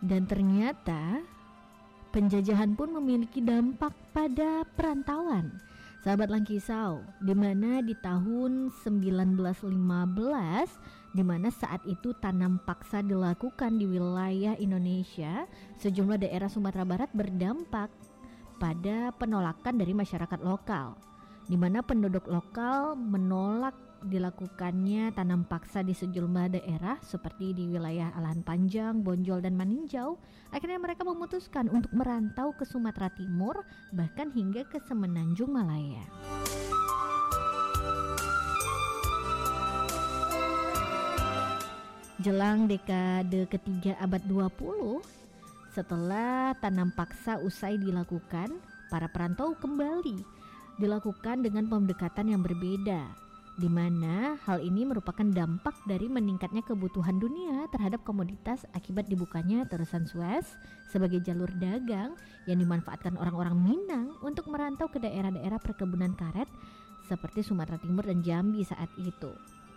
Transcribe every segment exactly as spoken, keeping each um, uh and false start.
Dan ternyata penjajahan pun memiliki dampak pada perantauan. Sahabat Langkisau, di mana di tahun sembilan belas lima belas, di mana saat itu tanam paksa dilakukan di wilayah Indonesia, sejumlah daerah Sumatera Barat berdampak pada penolakan dari masyarakat lokal, di mana penduduk lokal menolak dilakukannya tanam paksa di sejumlah daerah seperti di wilayah Alahan Panjang, Bonjol, dan Maninjau. Akhirnya mereka memutuskan untuk merantau ke Sumatera Timur, bahkan hingga ke Semenanjung Malaya. Jelang dekade ketiga abad dua puluh, setelah tanam paksa usai dilakukan, para perantau kembali dilakukan dengan pendekatan yang berbeda, di mana hal ini merupakan dampak dari meningkatnya kebutuhan dunia terhadap komoditas akibat dibukanya terusan Suez sebagai jalur dagang yang dimanfaatkan orang-orang Minang untuk merantau ke daerah-daerah perkebunan karet seperti Sumatera Timur dan Jambi saat itu.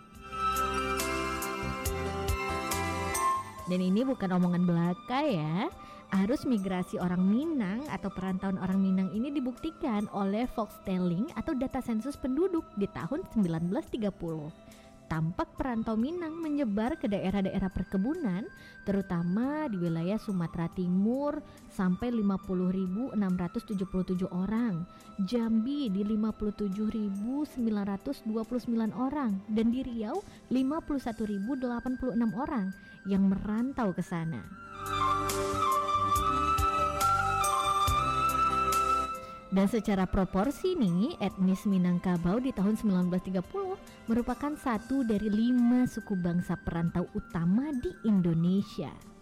Dan ini bukan omongan belaka ya. Arus migrasi orang Minang atau perantauan orang Minang ini dibuktikan oleh Foxtelling atau data sensus penduduk di tahun sembilan belas tiga puluh. Tampak perantau Minang menyebar ke daerah-daerah perkebunan, terutama di wilayah Sumatera Timur sampai lima puluh ribu enam ratus tujuh puluh tujuh orang, Jambi di lima puluh tujuh ribu sembilan ratus dua puluh sembilan orang, dan di Riau lima puluh satu ribu delapan puluh enam orang yang merantau ke sana. Dan secara proporsi nih, etnis Minangkabau di tahun sembilan belas tiga puluh merupakan satu dari lima suku bangsa perantau utama di Indonesia.